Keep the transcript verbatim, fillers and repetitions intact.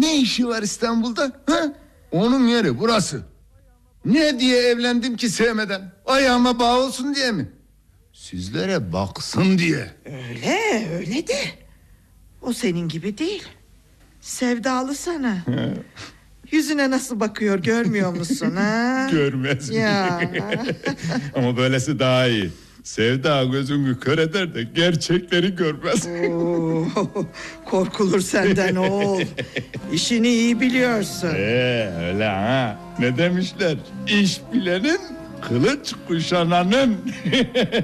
ne işi var İstanbul'da? Ha? Onun yeri burası. Ne diye evlendim ki sevmeden? Ayağıma bağ olsun diye mi? Sizlere baksın diye. Öyle öyle de o senin gibi değil. Sevdalı sana. Yüzüne nasıl bakıyor görmüyor musun ha? Görmez mi? Ya. Ama böylesi daha iyi. Sevda gözünü kör eder de gerçekleri görmez. Oo, korkulur senden oğul. İşini iyi biliyorsun. Ee, öyle ha. Ne demişler? İş bilenin kılıç kuşananın.